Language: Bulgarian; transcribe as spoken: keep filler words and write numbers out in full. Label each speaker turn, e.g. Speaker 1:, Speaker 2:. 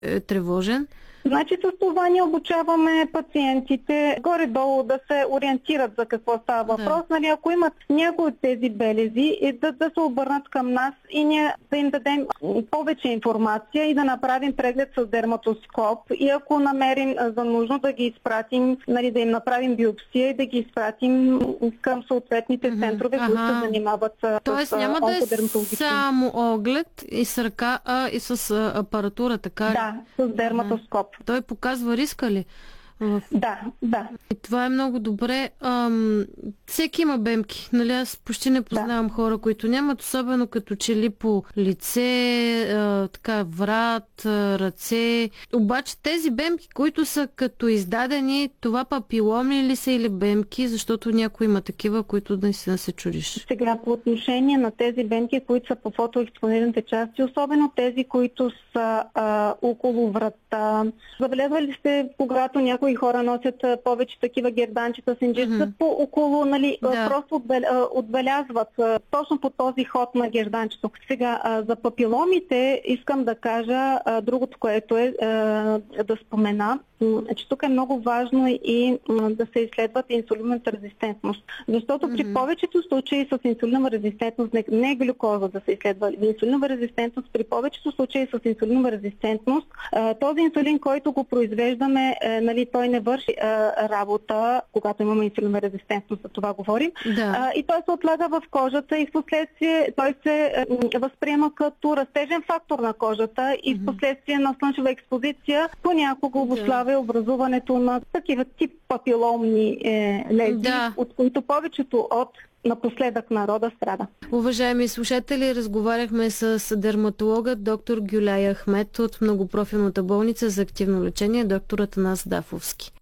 Speaker 1: е тревожен?
Speaker 2: Значи с това ние обучаваме пациентите горе-долу да се ориентират за какво става въпрос. Да. Нали, ако имат някои от тези белези, да, да се обърнат към нас и ние да им дадем повече информация и да направим преглед с дерматоскоп. И ако намерим за нужно, да ги изпратим, нали, да им направим биопсия и да ги изпратим към съответните центрове, mm-hmm. които се занимават с онкодерматологични.
Speaker 1: Тоест няма да е само оглед и с ръка, а и с апаратура, така ли?
Speaker 2: Да, с дерматоскоп.
Speaker 1: Той показва риска ли?
Speaker 2: Да, да.
Speaker 1: И това е много добре. Ам, всеки има бемки. Нали? Аз почти не познавам да. хора, които нямат, особено като че ли по лице, а, така, врат, а, ръце. Обаче тези бемки, които са като издадени, това папиломи ли са или бемки, защото някой има такива, които наистина се чудиш.
Speaker 2: Сега по отношение на тези бемки, които са по фотоекспонираните части, особено тези, които са а, около врата. Забелязвали сте, когато някои хора носят повече такива герданчета с инжекция, mm-hmm. по около, нали, да. просто отбелязват точно по този ход на герданчето. Сега, за папиломите искам да кажа другото, което е да спомена, че тук е много важно и да се изследват инсулиновата резистентност. Защото mm-hmm. при повечето случаи с инсулинова резистентност, не, не е глюкоза да се изследва, инсулинова резистентност, при повечето случаи с инсулинова резистентност, този инсулин, който го произвеждаме, нали, той не върши а, работа, когато имаме инсулинова резистентност, за това говорим. Да. А, и той се отлага в кожата и в последствие той се а, възприема като растежен фактор на кожата и в последствие на слънчева експозиция понякога обуславя да. образуването на такива тип папиломни е, лези, да. от които повечето от напоследък народа страда.
Speaker 1: Уважаеми слушатели, разговаряхме с дерматолога доктор Гюляй Ахмед от многопрофилната болница за активно лечение, доктор Атанас Дафовски.